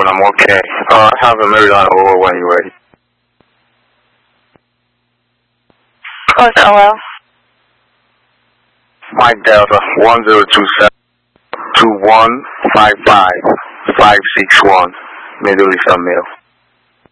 I'm okay. I have a Maryland over when you're ready. What's hello? Mike Delta 1027 2155 561 Middle Eastern Mail.